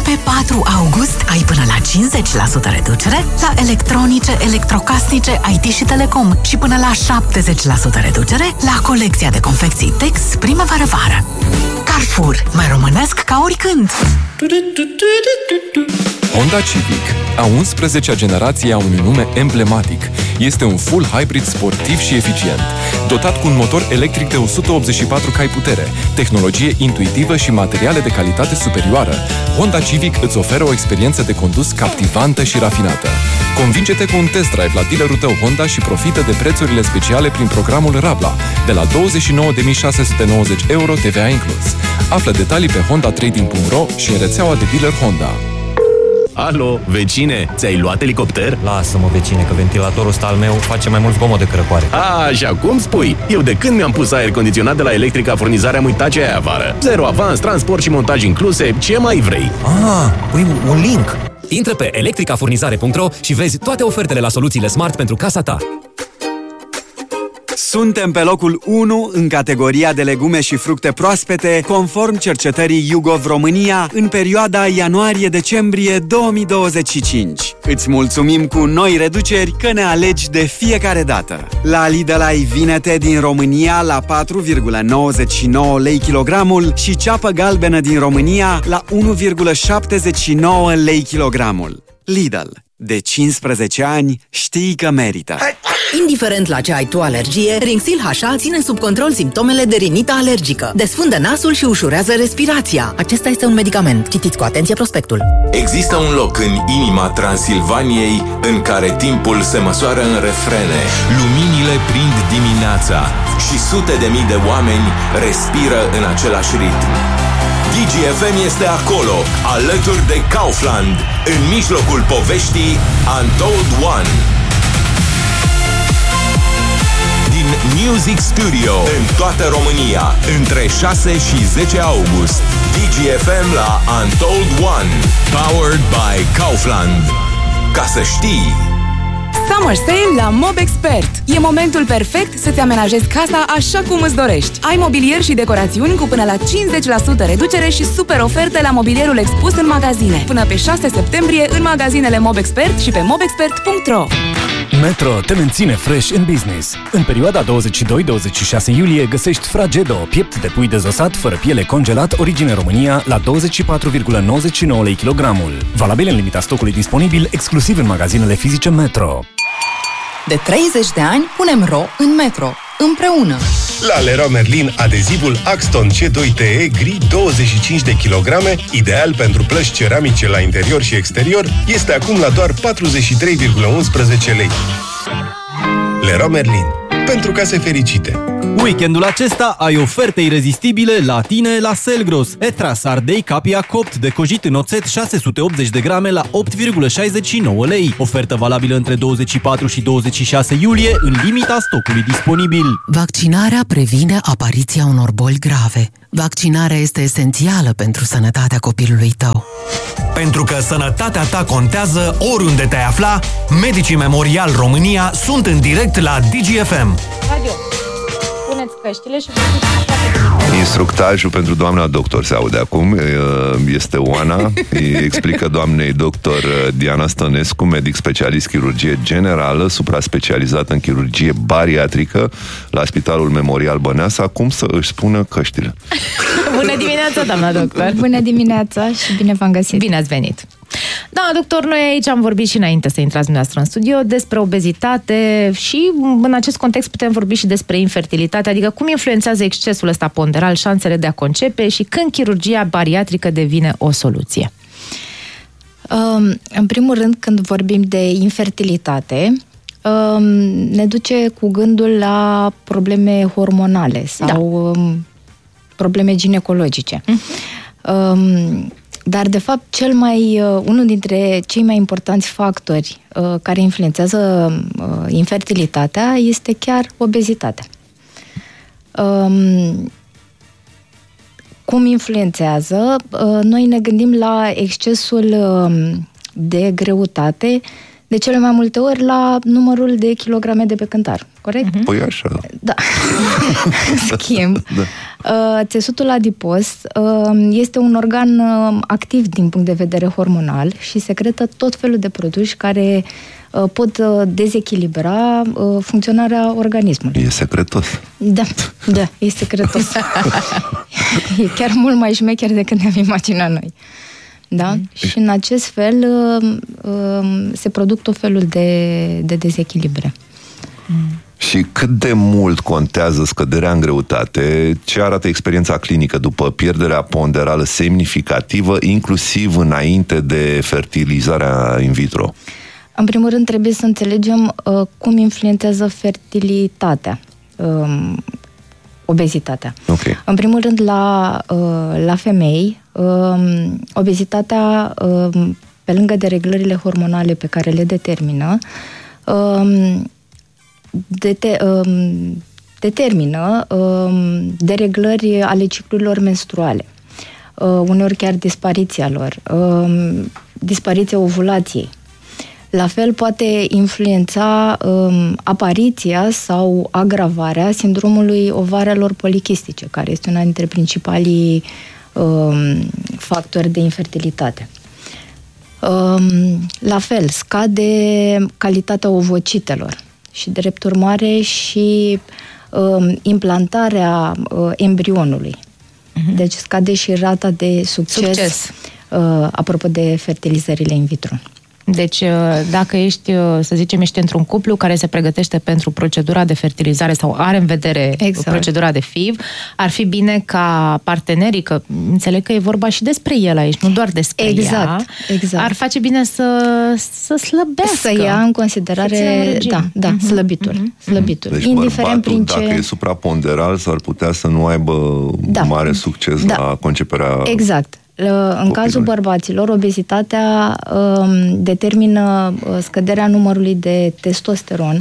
Pe 4 august ai până la 50% reducere la electronice, electrocasnice, IT și telecom și până la 70% reducere la colecția de confecții Tex primăvară-vară. Carrefour, mai românesc ca oricând! Honda Civic, a 11-a generație a unui nume emblematic. Este un full hybrid sportiv și eficient, dotat cu un motor electric de 184 cai putere, tehnologie intuitivă și materiale de calitate superioară. Honda Civic îți oferă o experiență de condus captivantă și rafinată. Convinge-te cu un test drive la dealerul tău Honda și profită de prețurile speciale prin programul Rabla, de la 29.690 euro TVA inclus. Află detalii pe hondatrading.ro și în rețeaua de dealer Honda. Alo, vecine, ți-ai luat elicopter? Lasă-mă, vecine, că ventilatorul ăsta al meu face mai mult zgomot decât răcoare. Așa cum spui? Eu de când mi-am pus aer condiționat de la Electrica Furnizare am uitat ce ai afară. Zero avans, transport și montaj incluse, ce mai vrei? Păi un link! Intră pe electricafurnizare.ro și vezi toate ofertele la soluțiile smart pentru casa ta. Suntem pe locul 1 în categoria de legume și fructe proaspete, conform cercetării YouGov România, în perioada ianuarie-decembrie 2025. Îți mulțumim cu noi reduceri că ne alegi de fiecare dată. La Lidl ai vinete din România la 4,99 lei kilogramul și ceapă galbenă din România la 1,79 lei kilogramul. Lidl. De 15 ani știi că merită. Indiferent la ce ai tu alergie, Rinxil HA ține sub control simptomele de rinită alergică. Desfundă nasul și ușurează respirația. Acesta este un medicament. Citiți cu atenție prospectul. Există un loc în inima Transilvaniei în care timpul se măsoară în refrene, luminile prind dimineața și sute de mii de oameni respiră în același ritm. DGFM este acolo, alături de Kaufland, în mijlocul poveștii Untold One. Din Music Studio, în toată România, între 6 și 10 august. DGFM la Untold One, powered by Kaufland. Ca să știi... Summer Sale la MobExpert. E momentul perfect să-ți amenajezi casa așa cum îți dorești. Ai mobilier și decorațiuni cu până la 50% reducere și super oferte la mobilierul expus în magazine. Până pe 6 septembrie în magazinele MobExpert și pe mobexpert.ro. Metro te menține fresh în business. În perioada 22-26 iulie găsești Fragedo, piept de pui dezosat fără piele congelat, origine România, la 24,99 lei kilogramul. Valabil în limita stocului disponibil, exclusiv în magazinele fizice Metro. De 30 de ani punem ro în Metro. Împreună. La Leroy Merlin, adezivul Axton C2TE gri 25 de kilograme, ideal pentru plăști ceramice la interior și exterior, este acum la doar 43,11 lei. Leroy Merlin. Pentru case fericite. Weekendul acesta ai oferte irezistibile la tine la Selgros. Etras ardei capia copt decojit în oțet 680 de grame la 8,69 lei. Ofertă valabilă între 24 și 26 iulie în limita stocului disponibil. Vaccinarea previne apariția unor boli grave. Vaccinarea este esențială pentru sănătatea copilului tău. Pentru că sănătatea ta contează oriunde te-ai afla, Medicii Memorial România sunt în direct la DGFM. Radio. Puneți căștile și... Instructajul pentru doamna doctor se aude acum. Este Oana. Îi explică doamnei doctor Diana Stănescu, medic specialist chirurgie generală, supra-specializat în chirurgie bariatrică la Spitalul Memorial Băneasa, cum să își spună căștile. Bună dimineața, doamna doctor! Bună dimineața și bine v-am găsit! Bine ați venit! Da, doctor, noi aici am vorbit și înainte să intrați dumneavoastră în studio despre obezitate și în acest context putem vorbi și despre infertilitate, adică cum influențează excesul ăsta ponderal șansele de a concepe și când chirurgia bariatrică devine o soluție. În primul rând, când vorbim de infertilitate, ne duce cu gândul la probleme hormonale sau probleme ginecologice. Dar, de fapt, unul dintre cei mai importanți factori care influențează infertilitatea este chiar obezitatea. Cum influențează? Noi ne gândim la excesul de greutate De cele mai multe ori la numărul de kilograme de pe cântar, corect? Păi așa. Da. În schimb, țesutul adipos este un organ activ din punct de vedere hormonal și secretă tot felul de produse care pot dezechilibra funcționarea organismului. E secretos. Da, e secretos. E chiar mult mai șmecher decât ne-am imaginat noi. Da? Și în acest fel se produc tot felul de dezechilibre. Și cât de mult contează scăderea în greutate? Ce arată experiența clinică după pierderea ponderală semnificativă, inclusiv înainte de fertilizarea in vitro? În primul rând trebuie să înțelegem cum influențează fertilitatea, obezitatea. Okay. În primul rând la femei, obezitatea, pe lângă dereglările hormonale pe care le determină, determină dereglări ale ciclurilor menstruale, uneori chiar dispariția lor, dispariția ovulației. La fel poate influența apariția sau agravarea sindromului ovarelor polichistice, care este una dintre principalii factori de infertilitate. La fel, scade calitatea ovocitelor și, drept urmare, și implantarea embrionului. Deci scade și rata de succes. Apropo de fertilizările in vitro. Deci, dacă ești, să zicem, ești într-un cuplu care se pregătește pentru procedura de fertilizare sau are în vedere procedura de FIV, ar fi bine ca partenerii, că înțeleg că e vorba și despre el aici, nu doar despre ea, ar face bine să slăbească. Să ia în considerare, slăbituri. Deci indiferent bărbatul, dacă e supraponderal, s-ar putea să nu aibă mare succes la conceperea. Exact. În cazul bărbaților, obezitatea determină scăderea numărului de testosteron,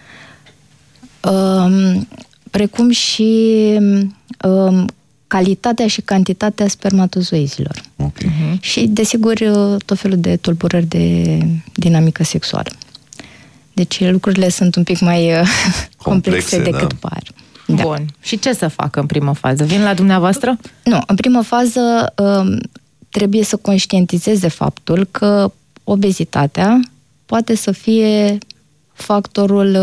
precum și calitatea și cantitatea spermatozoizilor. Și, desigur, tot felul de tulburări de dinamică sexuală. Deci lucrurile sunt un pic mai complexe decât par. Da. Bun. Și ce să fac în primă fază? Vin la dumneavoastră? Nu, în primă fază trebuie să conștientizeze faptul că obezitatea poate să fie factorul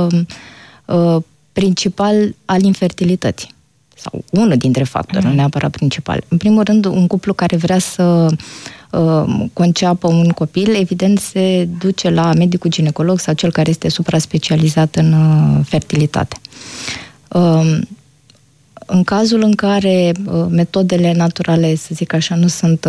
principal al infertilității. Sau unul dintre factori, nu neapărat principal. În primul rând, un cuplu care vrea să conceapă un copil, evident, se duce la medicul ginecolog sau cel care este supra-specializat în fertilitate. În cazul în care metodele naturale, să zic așa, nu sunt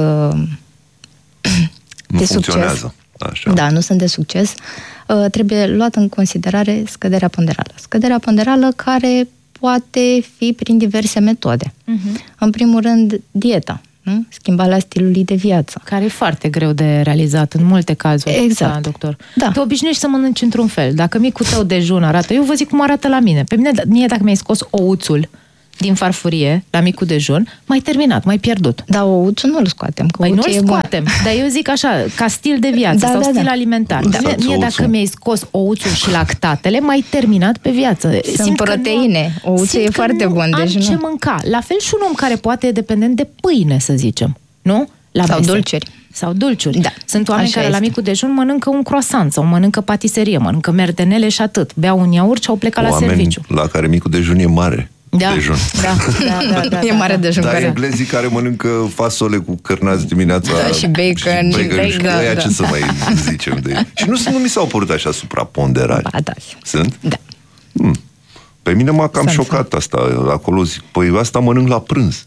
de succes, nu sunt de succes, trebuie luat în considerare scăderea ponderală. Scăderea ponderală care poate fi prin diverse metode. În primul rând, dieta. Schimbarea stilului de viață. Care e foarte greu de realizat în multe cazuri. Exact. Da, doctor. Da. Te obișnuiești să mănânci într-un fel. Dacă micul tău dejun arată, eu vă zic cum arată la mine. Pe mine dacă mi-ai scos ouțul din farfurie la micul dejun, m-ai terminat, m-ai pierdut. Dar ouțul nu-l scoatem. Păi nu-l scoatem, dar eu zic așa, ca stil de viață sau stil alimentar. Mie dacă mi-ai scos ouțul și lactatele, m-ai terminat pe viață. Sunt proteine. Ouțul e foarte bun. Deci nu am ce mânca. La fel și un om care poate e dependent de pâine, să zicem. Nu? Sau dulciuri. Sau dulciuri. Da. Sunt oameni care la micul dejun mănâncă un croissant sau mănâncă patiserie, mănâncă merdenele și atât. Beau un iaurt și au plecat la serviciu. La care micul dejun e mare. Dejun. Da. E mare dejun. Dar englezii care mănâncă fasole cu cărnați dimineața și bacon. Ce să mai zicem de ei. Și nu mi s-au părut așa supraponderali. Sunt? Da. Pe mine m-a cam șocat asta. Acolo zic, păi asta mănânc la prânz.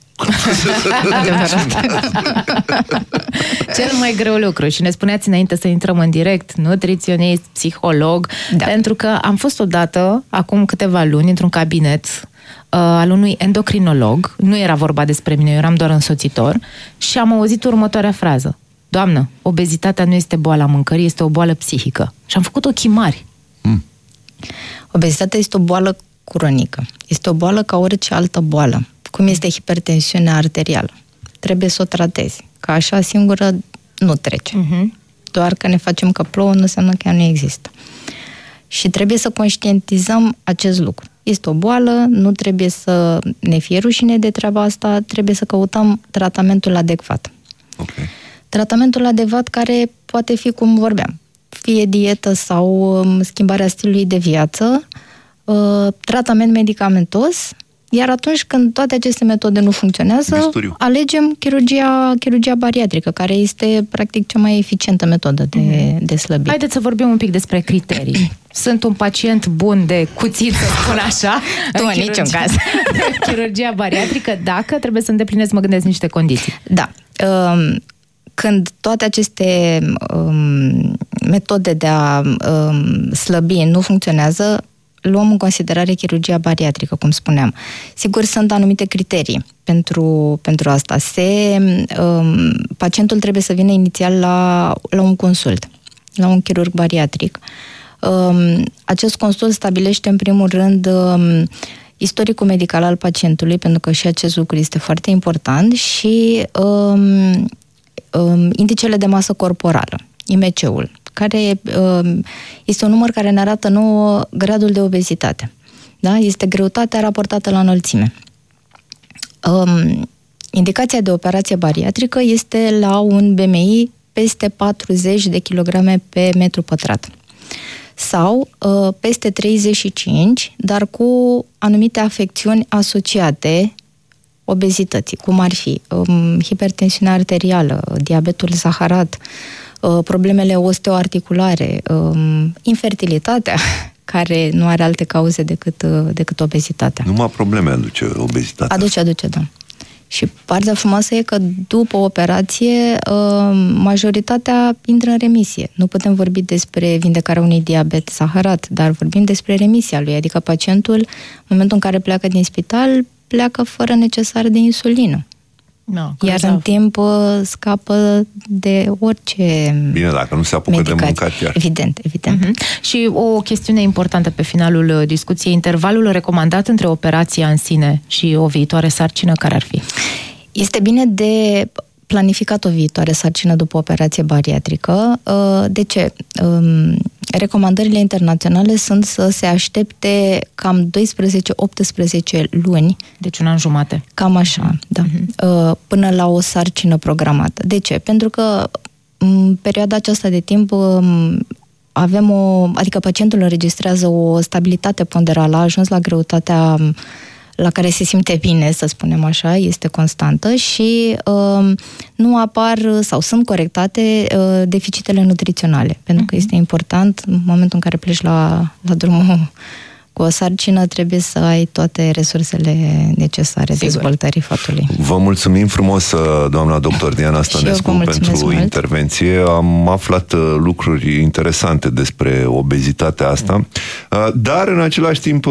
Cel mai greu lucru, și ne spuneați înainte să intrăm în direct, nutriționist, psiholog, pentru că am fost odată, acum câteva luni, într-un cabinet al unui endocrinolog, nu era vorba despre mine, eu eram doar însoțitor, și am auzit următoarea frază: doamnă, obezitatea nu este boala mâncării, este o boală psihică. Și am făcut ochii mari. Obezitatea este o boală cronică. Este o boală ca orice altă boală. Cum este hipertensiunea arterială. Trebuie să o tratezi. Că așa singură nu trece. doar că ne facem că plouă nu înseamnă că ea nu există. Și trebuie să conștientizăm acest lucru. Este o boală, nu trebuie să ne fie rușine de treaba asta, trebuie să căutăm tratamentul adecvat. Okay. Tratamentul adecvat care poate fi, cum vorbeam, fie dietă sau schimbarea stilului de viață, tratament medicamentos, iar atunci când toate aceste metode nu funcționează, bisturiu. Alegem chirurgia bariatrică, care este practic cea mai eficientă metodă de slăbire. Haideți să vorbim un pic despre criterii. Sunt un pacient bun de cuțit, să spun așa. Tu în niciun caz. Chirurgia bariatrică, dacă trebuie să îndeplinesc, mă gândesc, niște condiții. Da. Când toate aceste metode de a slăbi nu funcționează, luăm în considerare chirurgia bariatrică, cum spuneam. Sigur, sunt anumite criterii pentru asta. Pacientul trebuie să vină inițial la un consult, la un chirurg bariatric. Acest consult stabilește, în primul rând, istoricul medical al pacientului, pentru că și acest lucru este foarte important, și indicele de masă corporală, IMC-ul, care este un număr care ne arată nouă gradul de obezitate. Da? Este greutatea raportată la înălțime. Indicația de operație bariatrică este la un BMI peste 40 de kilograme pe metru pătrat. Sau peste 35, dar cu anumite afecțiuni asociate obezității, cum ar fi hipertensiunea arterială, diabetul zaharat, problemele osteoarticulare, infertilitatea, care nu are alte cauze decât obezitatea. Numai probleme aduce obezitatea. Aduce, da. Și partea frumoasă e că după operație majoritatea intră în remisie. Nu putem vorbi despre vindecarea unui diabet zaharat, dar vorbim despre remisia lui, adică pacientul, în momentul în care pleacă din spital, pleacă fără necesar de insulină. No, iar în timp scapă de orice Bine, dacă nu se apucă medicație. De mâncat chiar. Evident. Și o chestiune importantă pe finalul discuției, intervalul recomandat între operația în sine și o viitoare sarcină, care ar fi? Este bine de planificat o viitoare sarcină după operație bariatrică. De ce? Recomandările internaționale sunt să se aștepte cam 12-18 luni. Deci un an jumate. Cam așa, da. Până la o sarcină programată. De ce? Pentru că în perioada aceasta de timp adică pacientul înregistrează o stabilitate ponderală, a ajuns la greutatea la care se simte bine, să spunem așa, este constantă și nu apar sau sunt corectate deficitele nutriționale. Pentru că este important, în momentul în care pleci la drumul cu o sarcină, trebuie să ai toate resursele necesare dezvoltării fătului. Vă mulțumim frumos, doamna doctor Diana Stănescu, pentru intervenție. Am aflat lucruri interesante despre obezitatea asta, dar în același timp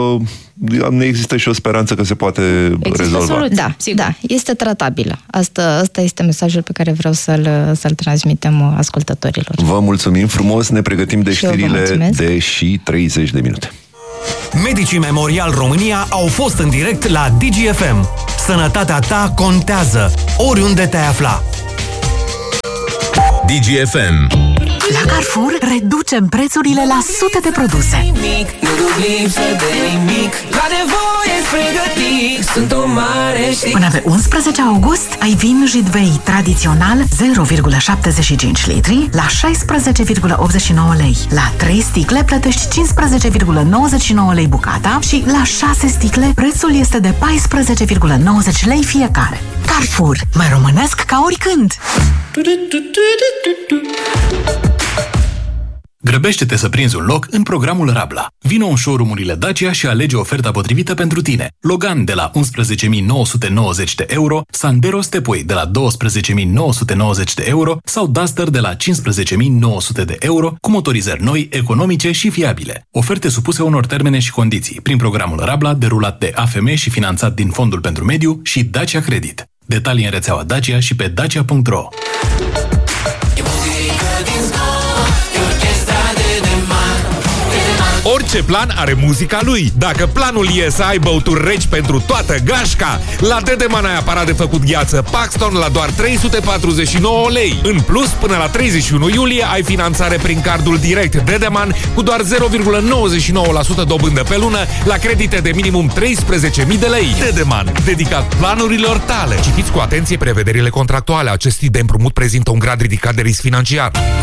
ne există și o speranță că se poate rezolva. Da, este tratabilă. Asta este mesajul pe care vreau să-l transmitem ascultătorilor. Vă mulțumim frumos, ne pregătim de știrile de și 30 de minute. Medicii Memorial România au fost în direct la DGFM. Sănătatea ta contează, oriunde te-ai afla. DGFM. La Carrefour reducem prețurile la sute de produse. Nu duc lipsă de nimic, la nevoie pregătit, sunt o mare și... Până pe 11 august ai vin Jidvei tradițional 0,75 litri la 16,89 lei. La 3 sticle plătești 15,99 lei bucata și la 6 sticle prețul este de 14,90 lei fiecare. Carrefour, mai românesc ca oricând! Grăbește-te să prinzi un loc în programul Rabla. Vino în showroom-urile Dacia și alege oferta potrivită pentru tine. Logan de la 11.990 de euro, Sandero Stepway de la 12.990 de euro sau Duster de la 15.900 de euro cu motorizări noi, economice și fiabile. Oferte supuse unor termene și condiții prin programul Rabla derulat de AFM și finanțat din Fondul pentru Mediu și Dacia Credit. Detalii în rețeaua Dacia și pe dacia.ro. Orice plan are muzica lui. Dacă planul e să ai băuturi reci pentru toată gașca, la Dedeman ai aparat de făcut gheață Paxton la doar 349 lei. În plus, până la 31 iulie ai finanțare prin cardul direct Dedeman cu doar 0,99% dobândă pe lună la credite de minimum 13.000 de lei. Dedeman, dedicat planurilor tale. Citiți cu atenție prevederile contractuale. Acest tip de împrumut prezintă un grad ridicat de risc financiar.